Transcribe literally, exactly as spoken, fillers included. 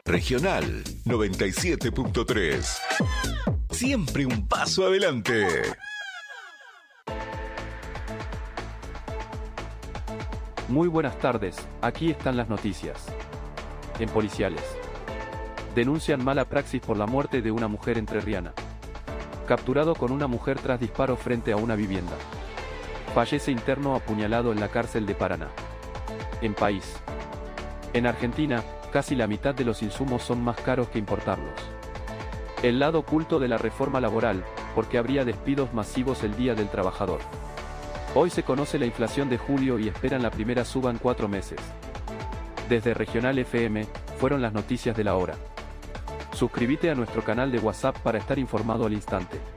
Regional noventa y siete punto tres. Siempre un paso adelante. Muy buenas tardes, aquí están las noticias. En Policiales. Denuncian mala praxis por la muerte de una mujer entrerriana. Capturado con una mujer tras disparo frente a una vivienda. Fallece interno apuñalado en la cárcel de Paraná. En País. En Argentina, casi la mitad de los insumos son más caros que importarlos. El lado oculto de la reforma laboral, porque habría despidos masivos el Día del Trabajador. Hoy se conoce la inflación de julio y esperan la primera suba en cuatro meses. Desde Regional F M, fueron las noticias de la hora. Suscríbete a nuestro canal de WhatsApp para estar informado al instante.